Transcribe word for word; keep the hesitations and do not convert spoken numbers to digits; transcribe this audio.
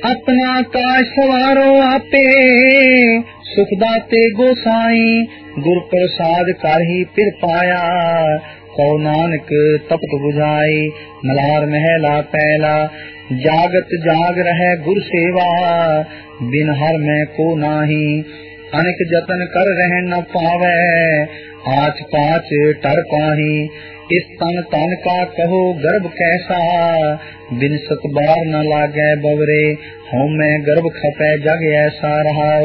अपना काज सवारो आपे, सुख दाते गोसाई, गुर प्रसाद करही फिर पाया, कौ नानक तपत बुझाई। मलार महला पहला, जागत जाग रहे गुर सेवा, बिन हर में को नाही, अनेक जतन कर रह न पावे, आच पाच टर पाही। इस तन तन का कहो गर्भ कैसा, बिन सत बार न लागे बवरे, हों में गर्भ खपे जग ऐसा रहा।